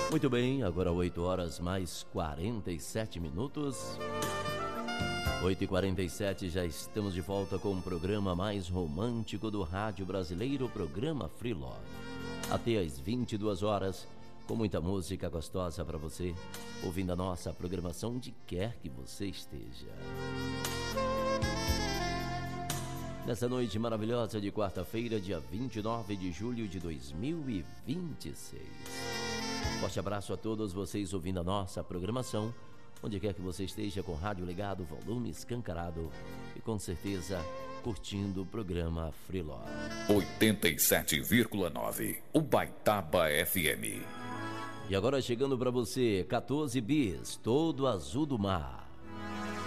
Muito bem, agora 8 horas mais 47 minutos. 8h47, já estamos de volta com o programa mais romântico do rádio brasileiro, o programa Free Love. Até às 22 horas, com muita música gostosa para você, ouvindo a nossa programação onde quer que você esteja. Nessa noite maravilhosa de quarta-feira, dia 29 de julho de 2026. Forte abraço a todos vocês ouvindo a nossa programação, onde quer que você esteja, com o rádio ligado, volume escancarado e com certeza curtindo o programa Free Love. 87,9, Ubaitaba FM. E agora chegando para você, 14 bis, todo azul do mar.